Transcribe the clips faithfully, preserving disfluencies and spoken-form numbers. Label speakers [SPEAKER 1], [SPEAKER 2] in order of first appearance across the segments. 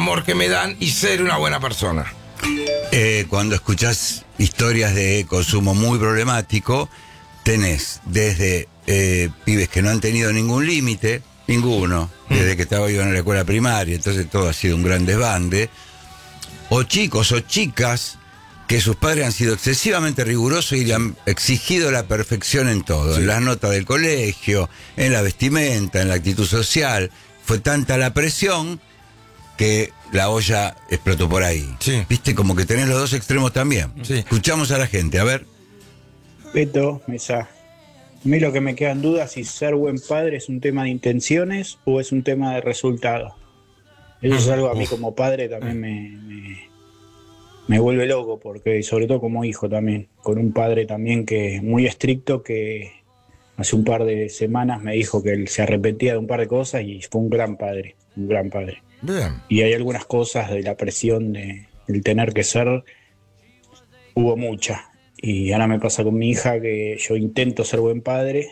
[SPEAKER 1] amor que me dan y ser una buena persona.
[SPEAKER 2] Eh, cuando escuchás historias de consumo muy problemático, tenés desde eh, pibes que no han tenido ningún límite, ninguno, desde mm. que estaba yo en la escuela primaria, entonces todo ha sido un gran desbande, o chicos o chicas que sus padres han sido excesivamente rigurosos y le han exigido la perfección en todo, sí. en las notas del colegio, en la vestimenta, en la actitud social. Fue tanta la presión que la olla explotó por ahí.
[SPEAKER 1] Sí.
[SPEAKER 2] Viste, como que tenés los dos extremos también.
[SPEAKER 1] Sí.
[SPEAKER 2] Escuchamos a la gente, a ver.
[SPEAKER 3] Beto, Mesa. A mí lo que me queda en duda es si ser buen padre es un tema de intenciones o es un tema de resultado. Eso es algo a mí como padre también me, me, me vuelve loco, porque sobre todo como hijo también, con un padre también que muy estricto, que hace un par de semanas me dijo que él se arrepentía de un par de cosas y fue un gran padre, un gran padre.
[SPEAKER 1] Bien.
[SPEAKER 3] Y hay algunas cosas de la presión de el tener que ser, hubo mucha. Y ahora me pasa con mi hija que yo intento ser buen padre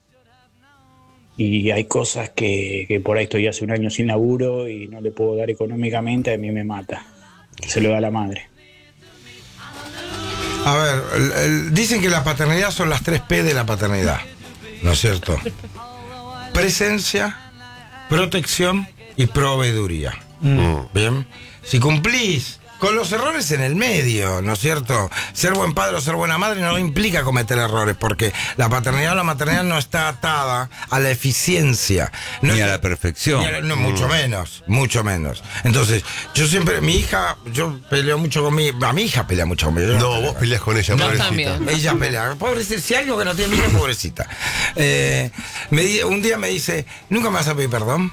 [SPEAKER 3] y hay cosas que, que por ahí estoy hace un año sin laburo y no le puedo dar económicamente, a mí me mata. Se lo da la madre.
[SPEAKER 1] A ver, el, el, dicen que la paternidad son las tres P de la paternidad, ¿no es cierto? Presencia, protección y proveeduría. Mm. Bien, si cumplís con los errores en el medio, ¿no es cierto? Ser buen padre o ser buena madre no implica cometer errores, porque la paternidad o la maternidad no está atada a la eficiencia. No
[SPEAKER 2] ni
[SPEAKER 1] es,
[SPEAKER 2] a la perfección.
[SPEAKER 1] A la, no, mucho mm. menos, mucho menos. Entonces, yo siempre, mi hija, yo peleo mucho con mi, a mi hija pelea mucho conmigo.
[SPEAKER 4] No, no vos peleas con ella,
[SPEAKER 5] no,
[SPEAKER 4] pobrecita.
[SPEAKER 5] También.
[SPEAKER 1] Ella pelea. Pobrecita, si algo que no tiene mi hija, pobrecita. Eh, me, un día me dice, ¿nunca me vas a pedir perdón?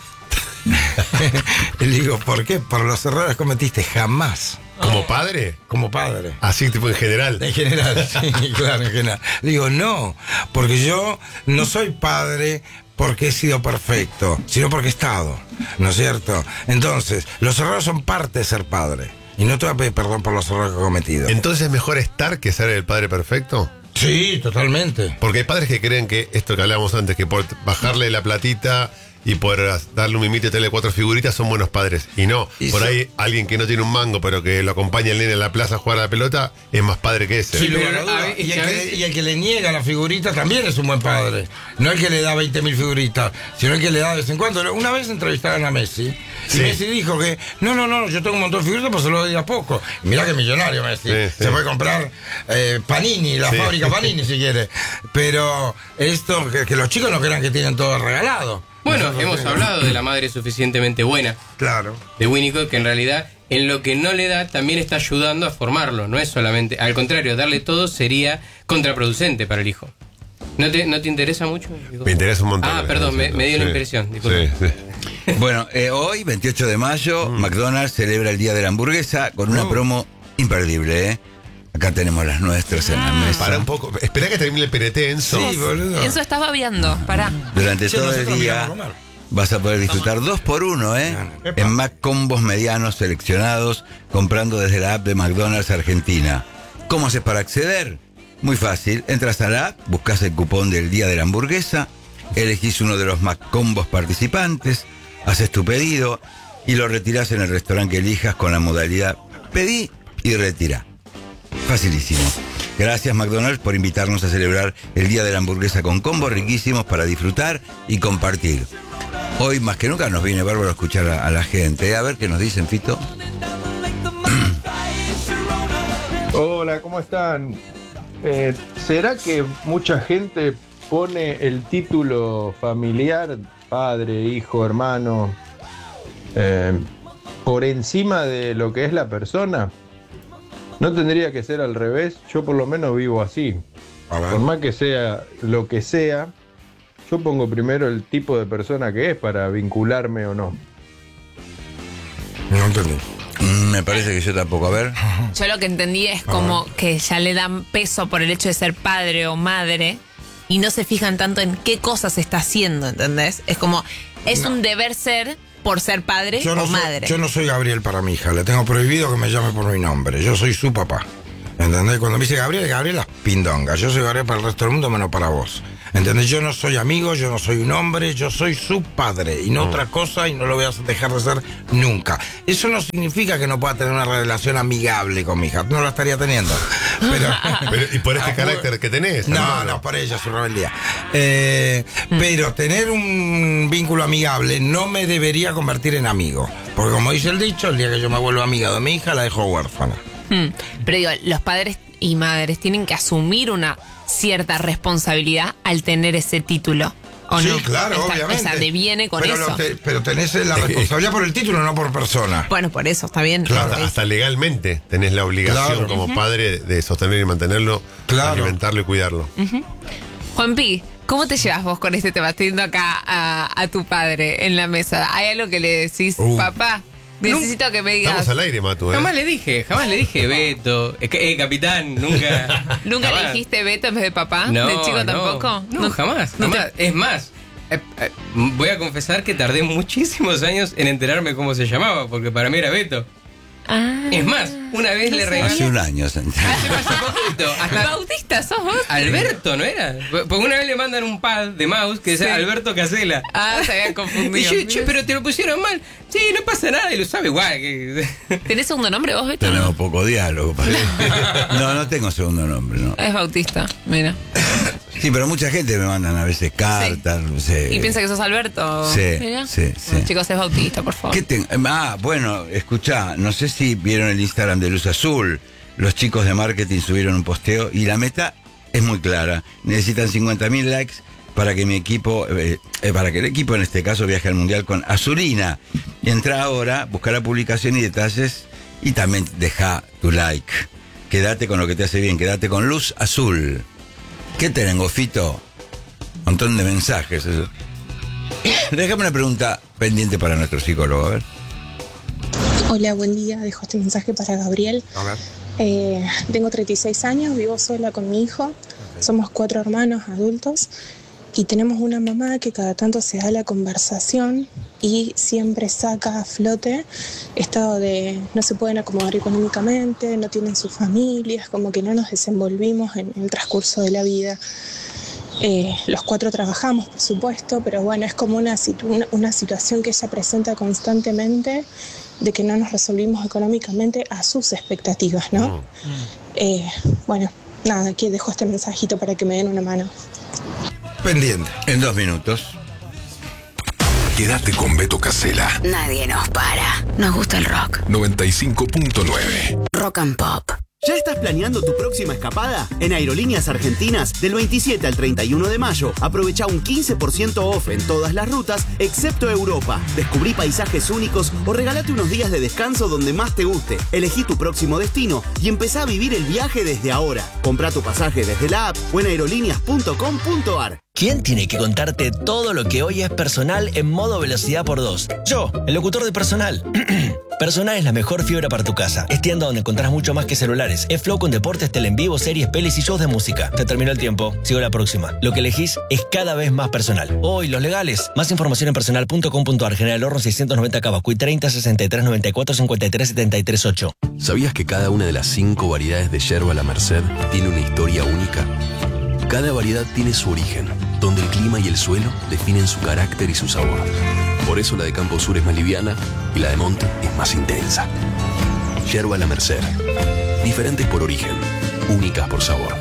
[SPEAKER 1] Le digo, ¿por qué? Por los errores que cometiste, jamás.
[SPEAKER 4] ¿Como padre?
[SPEAKER 1] Como padre.
[SPEAKER 4] Así, tipo en general.
[SPEAKER 1] En general, sí, claro, en general. Le digo, no, porque yo no soy padre porque he sido perfecto, sino porque he estado, ¿no es cierto? Entonces, los errores son parte de ser padre. Y no te voy a pedir perdón por los errores que he cometido.
[SPEAKER 4] ¿Entonces es mejor estar que ser el padre perfecto?
[SPEAKER 1] Sí, totalmente.
[SPEAKER 4] Porque hay padres que creen que esto que hablábamos antes, que por bajarle la platita y poder darle un mimito y tenerle cuatro figuritas son buenos padres. Y no, y por so... ahí alguien que no tiene un mango pero que lo acompaña el nene en la plaza a jugar a la pelota es más padre que ese.
[SPEAKER 1] Sí, pero, a ver, y, el que, y el que le niega la figurita también es un buen padre. No el que le da veinte mil figuritas, sino el que le da de vez en cuando. Una vez entrevistaron a Messi y sí. Messi dijo que no, no, no, yo tengo un montón de figuritas pero se lo doy a poco. Y mirá que millonario Messi. Sí, se sí. puede comprar eh, Panini, la sí. fábrica Panini si quiere. Pero esto, que, que los chicos no crean que tienen todo regalado.
[SPEAKER 5] Bueno, Nosotros hemos tenemos. hablado de la madre suficientemente buena.
[SPEAKER 1] Claro.
[SPEAKER 5] De Winnicott, que en realidad en lo que no le da también está ayudando a formarlo. No es solamente, al contrario, darle todo sería contraproducente para el hijo. ¿No te, no te interesa mucho?
[SPEAKER 4] Me interesa un montón.
[SPEAKER 5] Ah, perdón, me, me dio
[SPEAKER 4] sí.
[SPEAKER 5] la impresión.
[SPEAKER 4] Sí, sí.
[SPEAKER 2] Bueno, eh, hoy, veintiocho de mayo, mm. McDonald's celebra el Día de la Hamburguesa con una oh. promo imperdible, ¿eh? Acá tenemos las nuestras ah. en la mesa.
[SPEAKER 4] Para un poco. Espera que termine el P N T, Enzo.
[SPEAKER 6] Sí, boludo. Enzo está babeando, pará.
[SPEAKER 2] Durante sí, todo el día vas a poder disfrutar dos por uno, ¿eh? En Mac Combos medianos seleccionados, comprando desde la app de McDonald's Argentina. ¿Cómo haces para acceder? Muy fácil. Entras a la app, buscas el cupón del Día de la Hamburguesa, elegís uno de los Mac Combos participantes, haces tu pedido y lo retirás en el restaurante que elijas con la modalidad pedí y retira. Facilísimo. Gracias McDonald's por invitarnos a celebrar el Día de la Hamburguesa con combos riquísimos para disfrutar y compartir. Hoy más que nunca nos viene bárbaro escuchar a, a la gente. A ver qué nos dicen, Fito.
[SPEAKER 7] Hola, ¿cómo están? Eh, ¿Será que mucha gente pone el título familiar, padre, hijo, hermano, eh, por encima de lo que es la persona? ¿No tendría que ser al revés? Yo por lo menos vivo así. Por más que sea lo que sea, yo pongo primero el tipo de persona que es para vincularme o no.
[SPEAKER 1] No entendí.
[SPEAKER 2] Me parece que yo tampoco. A ver.
[SPEAKER 6] Yo lo que entendí es como que ya le dan peso por el hecho de ser padre o madre y no se fijan tanto en qué cosas está haciendo, ¿entendés? Es como, es no. un deber ser por ser padre
[SPEAKER 1] yo no
[SPEAKER 6] o
[SPEAKER 1] soy,
[SPEAKER 6] madre.
[SPEAKER 1] Yo no soy Gabriel para mi hija, le tengo prohibido que me llame por mi nombre. Yo soy su papá. ¿Entendés? Cuando me dice Gabriel, Gabriel es pindonga. Yo soy Gabriel para el resto del mundo menos para vos. ¿Entendés? Yo no soy amigo, yo no soy un hombre, yo soy su padre y no mm. otra cosa, y no lo voy a dejar de ser nunca. Eso no significa que no pueda tener una relación amigable con mi hija, no la estaría teniendo. Pero,
[SPEAKER 4] pero ¿y por este carácter que tenés?
[SPEAKER 1] No, no, no, por ella, su rebeldía. Eh, mm. Pero tener un vínculo amigable no me debería convertir en amigo. Porque como dice el dicho, el día que yo me vuelva amiga de mi hija, la dejo huérfana.
[SPEAKER 6] Mm. Pero digo, los padres y madres tienen que asumir una cierta responsabilidad al tener ese título. ¿O
[SPEAKER 1] sí,
[SPEAKER 6] no?
[SPEAKER 1] claro,
[SPEAKER 6] Esta,
[SPEAKER 1] obviamente.
[SPEAKER 6] O sea, deviene con
[SPEAKER 1] pero
[SPEAKER 6] eso.
[SPEAKER 1] Te, pero tenés la responsabilidad por el título, no por persona.
[SPEAKER 6] Bueno, por eso, está bien.
[SPEAKER 4] Claro, hasta, hasta legalmente tenés la obligación claro. como uh-huh. padre de sostener y mantenerlo, claro. alimentarlo y cuidarlo.
[SPEAKER 6] Uh-huh. Juanpi, ¿cómo te llevas vos con este tema, teniendo acá a, a tu padre en la mesa? ¿Hay algo que le decís, uh. papá? Necesito no, que me digas.
[SPEAKER 4] Estamos al aire, Matu, ¿eh?
[SPEAKER 5] Jamás le dije, jamás le dije Beto. Es que, eh, capitán, nunca.
[SPEAKER 6] ¿Nunca
[SPEAKER 5] jamás.
[SPEAKER 6] le dijiste Beto en vez de papá?
[SPEAKER 5] No,
[SPEAKER 6] ¿De chico
[SPEAKER 5] no,
[SPEAKER 6] tampoco?
[SPEAKER 5] No, no jamás. No jamás. Te... Es más, eh, eh, voy a confesar que tardé muchísimos años en enterarme cómo se llamaba, porque para mí era Beto.
[SPEAKER 6] Ah,
[SPEAKER 5] es más, una vez le regalé.
[SPEAKER 2] Hace un año,
[SPEAKER 5] hace, hace poquito. Hasta
[SPEAKER 6] Bautista, sos vos.
[SPEAKER 5] Alberto, ¿no era? Porque una vez le mandan un pad de mouse que dice sí. Alberto Casela.
[SPEAKER 6] Ah, se habían confundido.
[SPEAKER 5] Y yo, che, pero te lo pusieron mal. Sí, no pasa nada y lo sabe igual. Que...
[SPEAKER 6] ¿Tenés segundo nombre vos, Beto?
[SPEAKER 2] Tenemos poco diálogo. No, no tengo segundo nombre, no.
[SPEAKER 6] Es Bautista, mira.
[SPEAKER 2] Sí, pero mucha gente me mandan a veces cartas. Sí. No sé.
[SPEAKER 6] ¿Y piensa que sos Alberto?
[SPEAKER 2] Sí, ¿mira? sí, sí.
[SPEAKER 6] Bueno, chicos, es Bautista, por favor.
[SPEAKER 2] ¿Qué te... Ah, bueno, escuchá, no sé si vieron el Instagram de Luz Azul. Los chicos de marketing subieron un posteo y la meta es muy clara. Necesitan cincuenta mil likes para que mi equipo, eh, para que el equipo en este caso viaje al Mundial con Azulina. Entra ahora, busca la publicación y detalles y también deja tu like. Quédate con lo que te hace bien, quédate con Luz Azul. ¿Qué tengo, Fito? Un montón de mensajes. Eso. Déjame una pregunta pendiente para nuestro psicólogo, a ver.
[SPEAKER 8] Hola, buen día. Dejo este mensaje para Gabriel.
[SPEAKER 1] A ver.
[SPEAKER 8] Eh, tengo treinta y seis años, vivo sola con mi hijo. Okay. Somos cuatro hermanos adultos y tenemos una mamá que cada tanto se da la conversación y siempre saca a flote estado de no se pueden acomodar económicamente, no tienen sus familias, como que no nos desenvolvimos en el transcurso de la vida. Eh, los cuatro trabajamos, por supuesto, pero bueno, es como una, situ- una, una situación que ella presenta constantemente de que no nos resolvimos económicamente a sus expectativas, ¿no? Mm. Eh, bueno, nada, aquí dejo este mensajito para que me den una mano.
[SPEAKER 1] Pendiente.
[SPEAKER 2] En dos minutos.
[SPEAKER 9] Quédate con Beto Casela.
[SPEAKER 10] Nadie nos para. Nos gusta el rock.
[SPEAKER 9] noventa y cinco punto nueve.
[SPEAKER 10] Rock and Pop.
[SPEAKER 11] ¿Ya estás planeando tu próxima escapada? En Aerolíneas Argentinas, del veintisiete al treinta y uno de mayo, aprovecha un quince por ciento off en todas las rutas, excepto Europa. Descubrí paisajes únicos o regalate unos días de descanso donde más te guste. Elegí tu próximo destino y empezá a vivir el viaje desde ahora. Comprá tu pasaje desde la app o en aerolíneas punto com punto ar.
[SPEAKER 12] ¿Quién tiene que contarte todo lo que hoy es Personal en modo velocidad por dos? Yo, el locutor de Personal. Personal es la mejor fibra para tu casa. Es tienda donde encontrás mucho más que celulares. Es Flow con deportes, tele en vivo, series, pelis y shows de música. Se terminó el tiempo. Sigo la próxima. Lo que elegís es cada vez más personal. Hoy, los legales. Más información en personal punto com punto ar. General Horno seiscientos noventa Cavacuy treinta sesenta y tres noventa y cuatro cincuenta y tres setenta y tres ocho.
[SPEAKER 13] ¿Sabías que cada una de las cinco variedades de yerba La Merced tiene una historia única? Cada variedad tiene su origen, donde el clima y el suelo definen su carácter y su sabor. Por eso la de Campo Sur es más liviana y la de Monte es más intensa. Yerba La Merced. Diferentes por origen, únicas por sabor.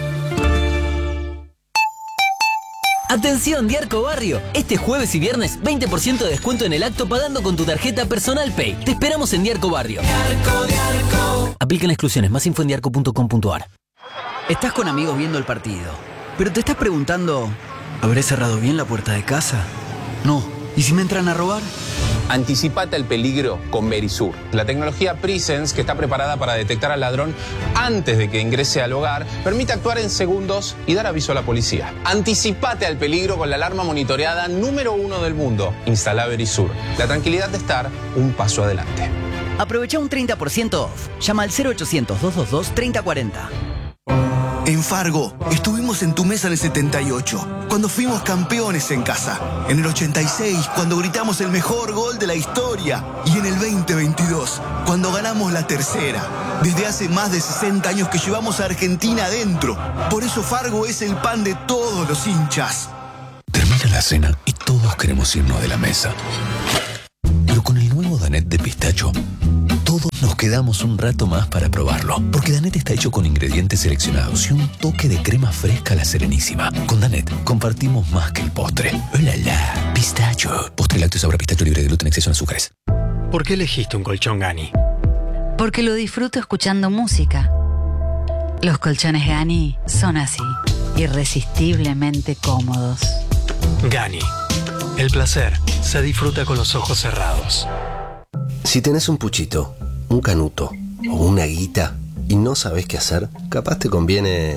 [SPEAKER 14] Atención, Diarco Barrio. Este jueves y viernes, veinte por ciento de descuento en el acto pagando con tu tarjeta Personal Pay. Te esperamos en Diarco Barrio. Diarco, Diarco. Aplican exclusiones. Más info en diarco punto com punto ar.
[SPEAKER 15] Estás con amigos viendo el partido, pero te estás preguntando, ¿habré cerrado bien la puerta de casa? No. ¿Y si me entran a robar?
[SPEAKER 16] Anticipate al peligro con Verisur. La tecnología Presence, que está preparada para detectar al ladrón antes de que ingrese al hogar, permite actuar en segundos y dar aviso a la policía. Anticipate al peligro con la alarma monitoreada número uno del mundo. Instala Verisur. La tranquilidad de estar un paso adelante.
[SPEAKER 15] Aprovecha un treinta por ciento off. Llama al cero ochocientos, dos dos dos, treinta cuarenta.
[SPEAKER 17] En Fargo, estuvimos en tu mesa en el setenta y ocho, cuando fuimos campeones en casa. En el ochenta y seis, cuando gritamos el mejor gol de la historia. Y en el veinte veintidós, cuando ganamos la tercera. Desde hace más de sesenta años que llevamos a Argentina adentro. Por eso Fargo es el pan de todos los hinchas.
[SPEAKER 13] Llega la cena y todos queremos irnos de la mesa. Pero con el nuevo Danette de pistacho, todos nos quedamos un rato más para probarlo. Porque Danette está hecho con ingredientes seleccionados y un toque de crema fresca a la Serenísima. Con Danette compartimos más que el postre. ¡Hola, la! Pistacho. Postre lácteo sabor a pistacho libre de gluten, exceso en azúcares.
[SPEAKER 18] ¿Por qué elegiste un colchón Gani?
[SPEAKER 19] Porque lo disfruto escuchando música. Los colchones Gani son así, irresistiblemente cómodos.
[SPEAKER 18] Gani. El placer se disfruta con los ojos cerrados.
[SPEAKER 20] Si tenés un puchito, un canuto o una guita y no sabés qué hacer, capaz te conviene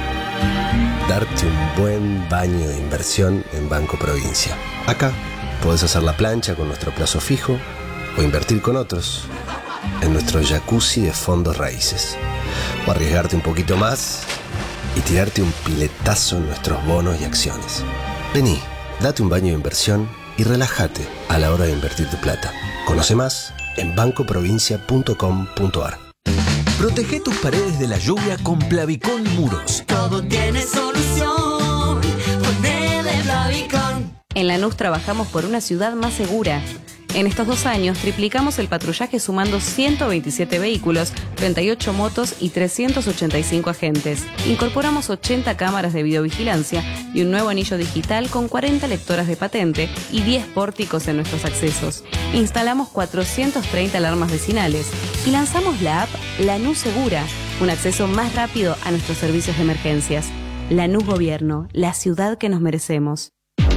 [SPEAKER 20] darte un buen baño de inversión en Banco Provincia. Acá podés hacer la plancha con nuestro plazo fijo o invertir con otros en nuestro jacuzzi de fondos raíces. O arriesgarte un poquito más y tirarte un piletazo en nuestros bonos y acciones. Vení, date un baño de inversión y relájate a la hora de invertir tu plata. Conoce más en banco provincia punto com punto a r.
[SPEAKER 21] Protege tus paredes de la lluvia con Plavicón Muros.
[SPEAKER 22] Todo tiene solución. Ponele Plavicón.
[SPEAKER 23] En Lanús trabajamos por una ciudad más segura. En estos dos años triplicamos el patrullaje sumando ciento veintisiete vehículos, treinta y ocho motos y trescientos ochenta y cinco agentes. Incorporamos ochenta cámaras de videovigilancia y un nuevo anillo digital con cuarenta lectoras de patente y diez pórticos en nuestros accesos. Instalamos cuatrocientas treinta alarmas vecinales y lanzamos la app Lanús Segura, un acceso más rápido a nuestros servicios de emergencias. Lanús Gobierno, la ciudad que nos merecemos.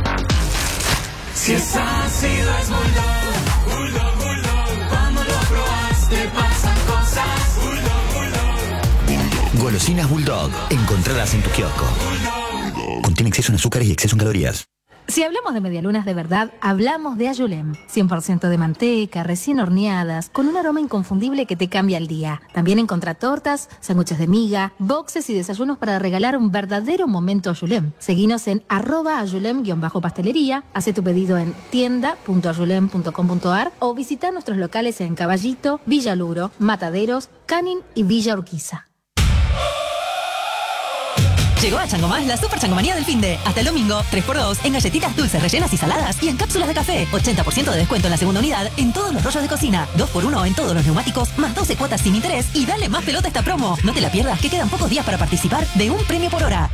[SPEAKER 22] Si es ácido es Bulldog, Bulldog, Bulldog. Cuando lo probaste pasan cosas. Bulldog, Bulldog.
[SPEAKER 21] Golosinas Bulldog. Encontradas en tu kiosco. Contiene exceso en azúcares y exceso en calorías.
[SPEAKER 24] Si hablamos de medialunas de verdad, hablamos de Ayulem. cien por ciento de manteca, recién horneadas, con un aroma inconfundible que te cambia el día. También encontrá tortas, sándwiches de miga, boxes y desayunos para regalar un verdadero momento Ayulem. Seguinos en arroba ayulem-pastelería, hace tu pedido en tienda punto ayulem punto com punto a r o visita nuestros locales en Caballito, Villa Luro, Mataderos, Canin y Villa Urquiza.
[SPEAKER 25] Llegó a Chango Más la Super Changomanía del finde. Hasta el domingo, tres por dos en galletitas dulces rellenas y saladas y en cápsulas de café. ochenta por ciento de descuento en la segunda unidad en todos los rollos de cocina. dos por uno en todos los neumáticos, más doce cuotas sin interés y dale más pelota a esta promo. No te la pierdas, que quedan pocos días para participar de un premio por hora.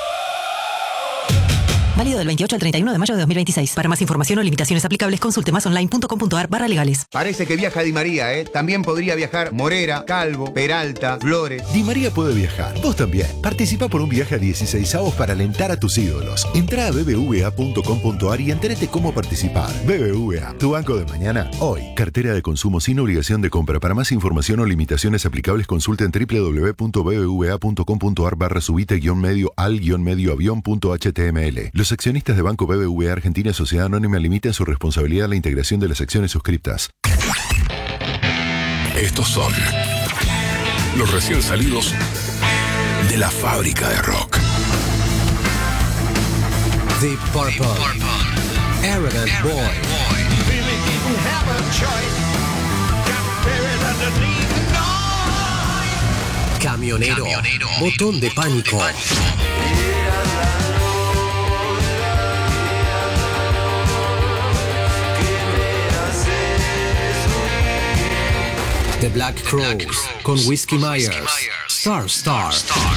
[SPEAKER 25] Válido del veintiocho al treinta y uno de mayo de dos mil veintiséis. Para más información o limitaciones aplicables, consulte masonline punto com punto a r barra legales.
[SPEAKER 26] Parece que viaja Di María, ¿eh? También podría viajar Morera, Calvo, Peralta, Flores.
[SPEAKER 27] Di María puede viajar. Vos también. Participa por un viaje a dieciseisavos para alentar a tus ídolos. Entrá a b b v a punto com punto a r y entérate cómo participar. B B V A, tu banco de mañana, hoy. Cartera de consumo sin obligación de compra. Para más información o limitaciones aplicables, consulta en w w w punto b b v a punto com punto a r barra subite guión medio al guión medio avión punto h t m l. Los accionistas de Banco B B V A Argentina Sociedad Anónima limitan su responsabilidad a la integración de las acciones suscriptas.
[SPEAKER 9] Estos son los recién salidos de la fábrica de rock.
[SPEAKER 28] Deep Purple, Arrogant Boy. Camionero, Camionero. Botón de pánico. The Black Crowes con Whiskey Myers. Star Star.